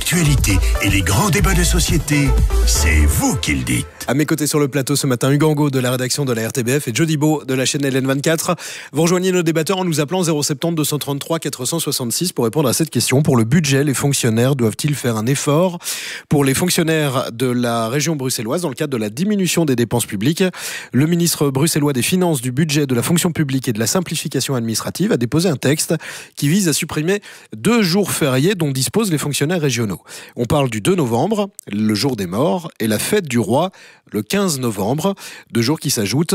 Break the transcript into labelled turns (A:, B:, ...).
A: l'actualité et les grands débats de société, c'est vous qui le dites.
B: À mes côtés sur le plateau ce matin, Hugues Angot de la rédaction de la RTBF et Jody Beau de la chaîne LN24. Vous rejoignez nos débatteurs en nous appelant 070 233 466 pour répondre à cette question. Pour le budget, les fonctionnaires doivent-ils faire un effort ? Pour les fonctionnaires de la région bruxelloise, dans le cadre de la diminution des dépenses publiques, le ministre bruxellois des Finances, du Budget, de la fonction publique et de la simplification administrative a déposé un texte qui vise à supprimer 2 jours fériés dont disposent les fonctionnaires régionaux. On parle du 2 novembre, le jour des morts, et la fête du roi, le 15 novembre, 2 jours qui s'ajoutent